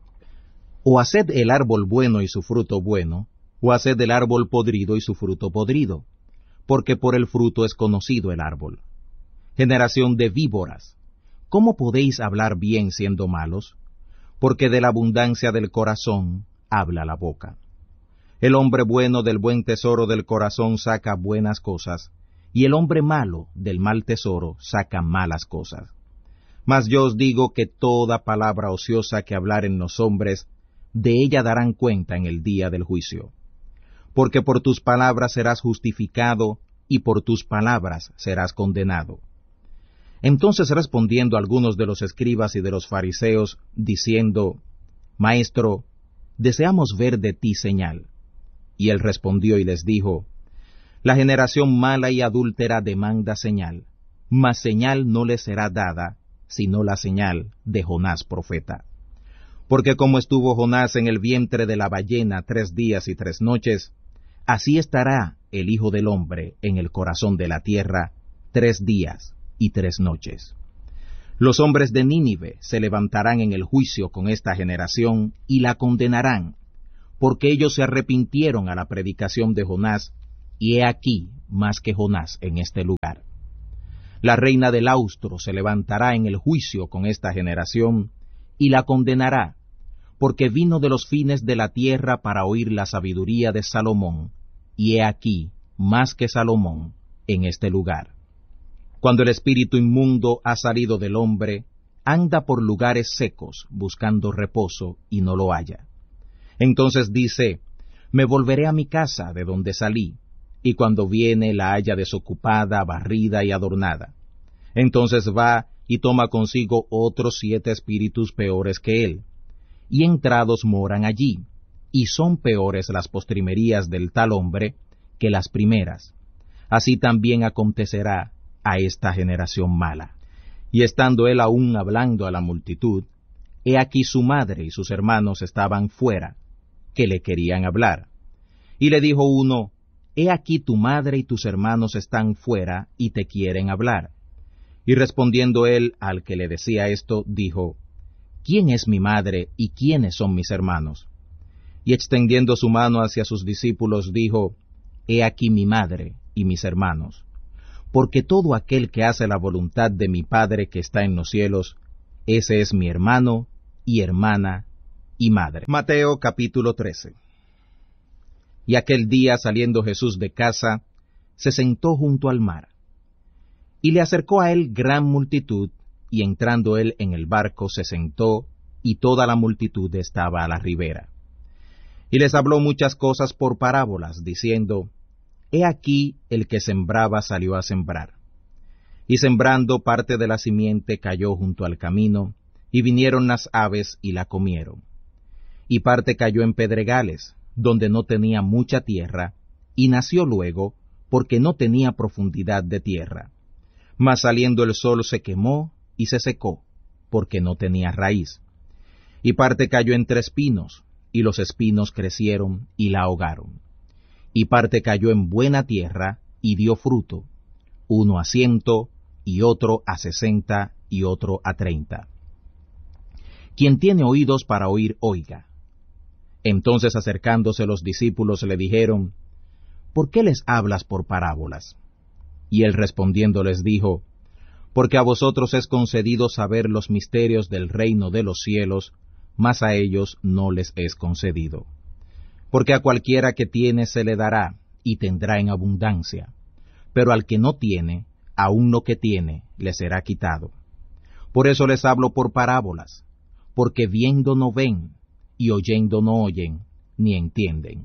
Speaker 1: O haced el árbol bueno y su fruto bueno, o haced el árbol podrido y su fruto podrido, porque por el fruto es conocido el árbol. Generación de víboras, ¿cómo podéis hablar bien siendo malos? Porque de la abundancia del corazón habla la boca. El hombre bueno del buen tesoro del corazón saca buenas cosas, y el hombre malo del mal tesoro saca malas cosas. Mas yo os digo que toda palabra ociosa que hablaren los hombres, de ella darán cuenta en el día del juicio. Porque por tus palabras serás justificado, y por tus palabras serás condenado. Entonces respondiendo algunos de los escribas y de los fariseos, diciendo, Maestro, deseamos ver de ti señal. Y él respondió y les dijo, La generación mala y adúltera demanda señal, mas señal no le será dada, sino la señal de Jonás profeta. Porque como estuvo Jonás en el vientre de la ballena 3 días y 3 noches, así estará el Hijo del Hombre en el corazón de la tierra 3 días y 3 noches. Los hombres de Nínive se levantarán en el juicio con esta generación y la condenarán, porque ellos se arrepintieron a la predicación de Jonás, y he aquí más que Jonás en este lugar. La reina del austro se levantará en el juicio con esta generación y la condenará, porque vino de los fines de la tierra para oír la sabiduría de Salomón, y he aquí más que Salomón en este lugar. Cuando el espíritu inmundo ha salido del hombre, anda por lugares secos buscando reposo y no lo halla. Entonces dice, me volveré a mi casa de donde salí, y cuando viene la halla desocupada, barrida y adornada. Entonces va y toma consigo otros 7 espíritus peores que él, y entrados moran allí, y son peores las postrimerías del tal hombre que las primeras. Así también acontecerá a esta generación mala. Y estando él aún hablando a la multitud, he aquí su madre y sus hermanos estaban fuera, que le querían hablar. Y le dijo uno, he aquí tu madre y tus hermanos están fuera y te quieren hablar. Y respondiendo él al que le decía esto, dijo, ¿quién es mi madre y quiénes son mis hermanos? Y extendiendo su mano hacia sus discípulos, dijo, he aquí mi madre y mis hermanos. Porque todo aquel que hace la voluntad de mi Padre que está en los cielos, ese es mi hermano y hermana y madre. Mateo capítulo 13. Y aquel día saliendo Jesús de casa, se sentó junto al mar. Y le acercó a él gran multitud, y entrando él en el barco se sentó, y toda la multitud estaba a la ribera. Y les habló muchas cosas por parábolas, diciendo, he aquí el que sembraba salió a sembrar. Y sembrando parte de la simiente cayó junto al camino, y vinieron las aves y la comieron. Y parte cayó en pedregales, donde no tenía mucha tierra, y nació luego, porque no tenía profundidad de tierra. Mas saliendo el sol se quemó y se secó, porque no tenía raíz. Y parte cayó entre espinos, y los espinos crecieron y la ahogaron. Y parte cayó en buena tierra, y dio fruto, uno a 100, y otro a 60, y otro a 30. Quien tiene oídos para oír, oiga. Entonces acercándose los discípulos le dijeron, ¿por qué les hablas por parábolas? Y él respondiendo les dijo, porque a vosotros es concedido saber los misterios del reino de los cielos, mas a ellos no les es concedido. Porque a cualquiera que tiene se le dará, y tendrá en abundancia, pero al que no tiene, aun lo que tiene, le será quitado. Por eso les hablo por parábolas, porque viendo no ven, y oyendo no oyen, ni entienden.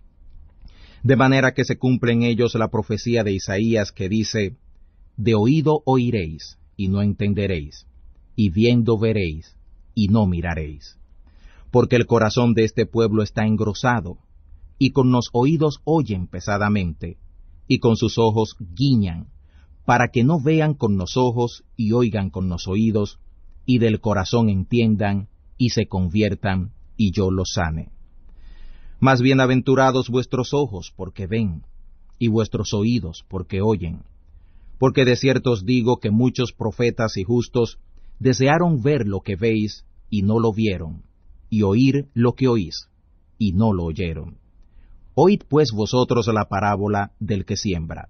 Speaker 1: De manera que se cumple en ellos la profecía de Isaías que dice, de oído oiréis, y no entenderéis, y viendo veréis, y no miraréis. Porque el corazón de este pueblo está engrosado, y con los oídos oyen pesadamente, y con sus ojos guiñan, para que no vean con los ojos y oigan con los oídos, y del corazón entiendan, y se conviertan, y yo los sane. Más bienaventurados vuestros ojos, porque ven, y vuestros oídos, porque oyen. Porque de cierto os digo que muchos profetas y justos desearon ver lo que veis, y no lo vieron, y oír lo que oís, y no lo oyeron. Oíd pues vosotros la parábola del que siembra.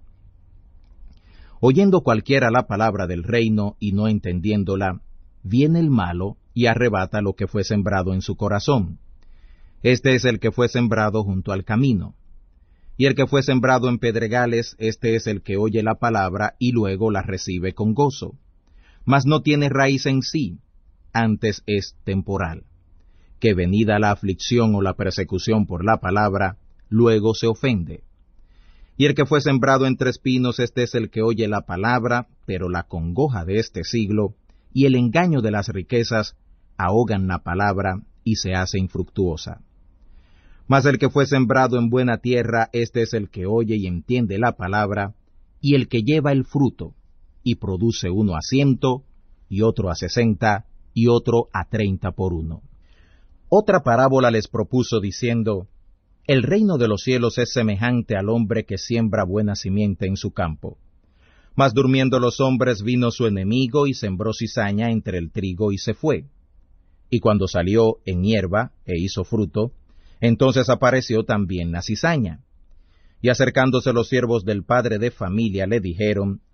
Speaker 1: Oyendo cualquiera la palabra del reino, y no entendiéndola, viene el malo, y arrebata lo que fue sembrado en su corazón. Este es el que fue sembrado junto al camino. Y el que fue sembrado en pedregales, este es el que oye la palabra y luego la recibe con gozo. Mas no tiene raíz en sí, antes es temporal. Que venida la aflicción o la persecución por la palabra, luego se ofende. Y el que fue sembrado entre espinos, este es el que oye la palabra, pero la congoja de este siglo, y el engaño de las riquezas, ahogan la palabra y se hace infructuosa. Mas el que fue sembrado en buena tierra, este es el que oye y entiende la palabra, y el que lleva el fruto, y produce uno a 100, y otro a 60, y otro a 30 por uno. Otra parábola les propuso diciendo, el reino de los cielos es semejante al hombre que siembra buena simiente en su campo. Mas durmiendo los hombres vino su enemigo y sembró cizaña entre el trigo y se fue. Y cuando salió en hierba e hizo fruto, entonces apareció también la cizaña. Y acercándose los siervos del padre de familia le dijeron,